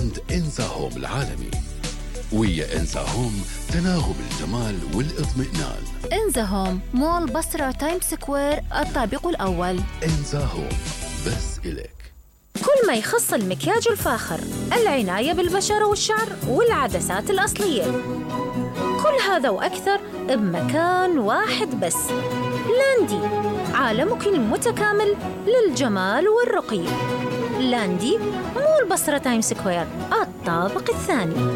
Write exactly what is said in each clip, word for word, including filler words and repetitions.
براند إنزا هوم العالمي. ويا إنزا هوم تناغم الجمال والاطمئنان. إنزا هوم مول بصرة تايم سكوير الطابق الأول. إنزا هوم بس إليك. كل ما يخص المكياج الفاخر، العناية بالبشرة والشعر والعدسات الأصلية، كل هذا وأكثر بمكان واحد بس. لاندي، عالمك المتكامل للجمال والرقي. لاندي مول بصرة تايم سكوير الطابق الثاني.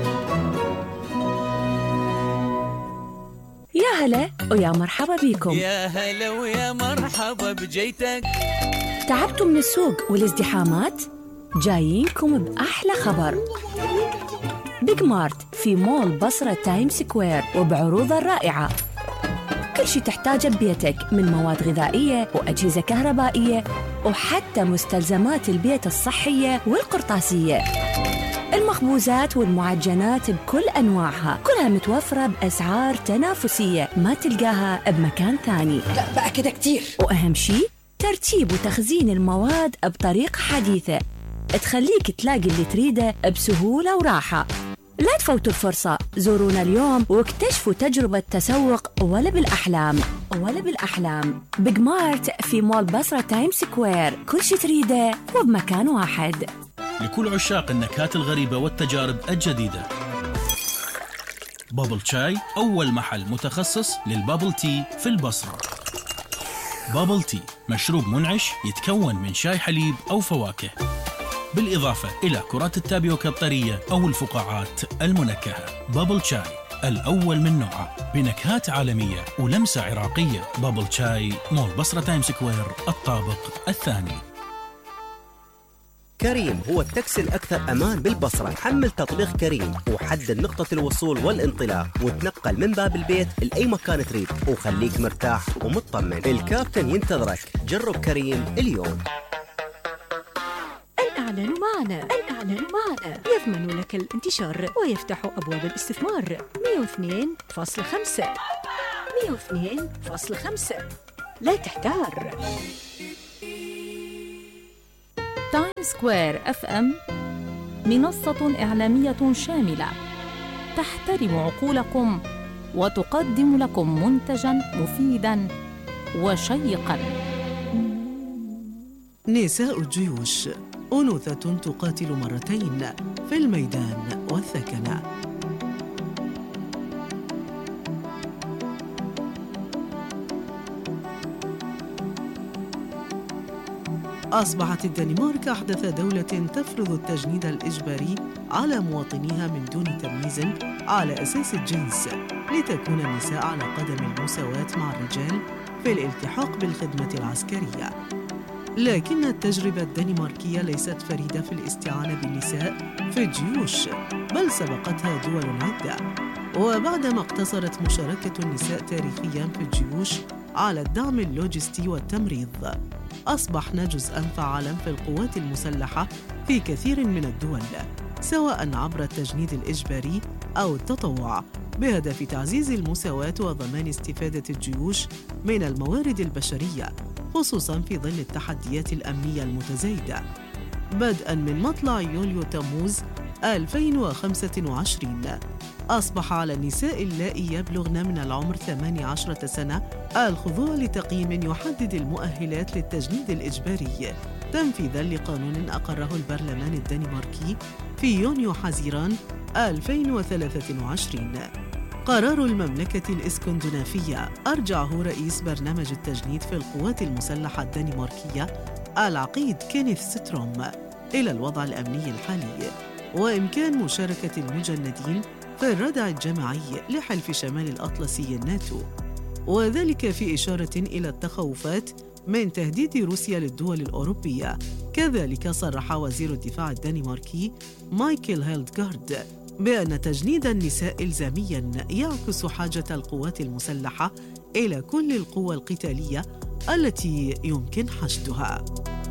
يا هلا ويا مرحبا بيكم. يا هلا ويا مرحبا بجيتك. تعبتوا من السوق والازدحامات؟ جايينكم بأحلى خبر. بيج مارت في مول بصرة تايم سكوير وبعروضه الرائعة. كل شي تحتاجه ببيتك من مواد غذائية وأجهزة كهربائية وحتى مستلزمات البيت الصحية والقرطاسية. المخبوزات والمعجنات بكل أنواعها كلها متوفرة بأسعار تنافسية ما تلقاها بمكان ثاني. لا بقى كده كتير. وأهم شي ترتيب وتخزين المواد بطريقة حديثة تخليك تلاقي اللي تريده بسهولة وراحة. لا تفوتوا الفرصة، زورونا اليوم واكتشفوا تجربة تسوق ولا بالأحلام ولا بالأحلام. بيج مارت في مول بصرة تايم سكوير، كل شي تريده وبمكان واحد. لكل عشاق النكهات الغريبة والتجارب الجديدة، بابل شاي أول محل متخصص للبابل تي في البصرة. بابل تي مشروب منعش يتكون من شاي حليب أو فواكه، بالإضافة إلى كرات التابيوكا الطرية أو الفقاعات المنكهة. بابل شاي الأول من نوعه بنكهات عالمية ولمسة عراقية. بابل شاي مول بصرة تايم سكوير الطابق الثاني. كريم هو التاكسي الأكثر أمان بالبصرة. حمل تطبيق كريم وحدد نقطة الوصول والانطلاق وتنقل من باب البيت لأي مكان تريد وخليك مرتاح ومطمن. الكابتن ينتظرك. جرب كريم اليوم. الإعلان معنا الإعلان معنا يضمن لك الانتشار ويفتح أبواب الاستثمار. مئة واثنين فاصلة خمسة مئة واثنين فاصلة خمسة. لا تحتار. تايم سكوير اف ام منصة إعلامية شاملة تحترم عقولكم وتقدم لكم منتجاً مفيداً وشيقاً. نساء الجيوش، أنوثة تقاتل مرتين في الميدان والثكنة. أصبحت الدنمارك أحدث دولة تفرض التجنيد الإجباري على مواطنيها من دون تمييز على أساس الجنس، لتكون النساء على قدم المساواة مع الرجال في الالتحاق بالخدمة العسكرية. لكن التجربة الدنماركية ليست فريدة في الاستعانة بالنساء في الجيوش، بل سبقتها دول عدة. وبعدما اقتصرت مشاركة النساء تاريخياً في الجيوش على الدعم اللوجستي والتمريض، أصبحنا جزءاً فعالاً في القوات المسلحة في كثير من الدول، سواء عبر التجنيد الإجباري أو التطوع، بهدف تعزيز المساواة وضمان استفادة الجيوش من الموارد البشرية، خصوصاً في ظل التحديات الأمنية المتزايدة. بدءاً من مطلع يوليو تموز ألفين وخمسة وعشرين، أصبح على النساء اللائي يبلغن من العمر ثمانية عشر سنة الخضوع لتقييم يحدد المؤهلات للتجنيد الإجباري، تنفيذاً لقانون أقره البرلمان الدنماركي في يونيو حزيران ألفين وثلاثة وعشرين. قرار المملكة الإسكندنافية أرجعه رئيس برنامج التجنيد في القوات المسلحة الدنماركية العقيد كينيث ستروم إلى الوضع الأمني الحالي وإمكان مشاركة المجندين في الردع الجماعي لحلف شمال الأطلسي الناتو، وذلك في إشارة إلى التخوفات من تهديد روسيا للدول الأوروبية. كذلك صرح وزير الدفاع الدنماركي مايكل هيلدغارد بأن تجنيد النساء إلزامياً يعكس حاجة القوات المسلحة إلى كل القوى القتالية التي يمكن حشدها.